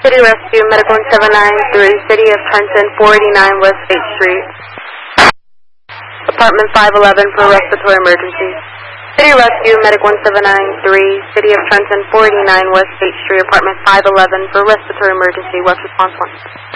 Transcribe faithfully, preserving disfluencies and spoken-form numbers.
City Rescue, Medic one seven nine three, City of Trenton, four eighty-nine West State Street. Apartment five eleven for respiratory emergency. City Rescue, Medic one seven nine three, City of Trenton, four eighty-nine West State Street, Apartment five eleven for respiratory emergency, West Response one.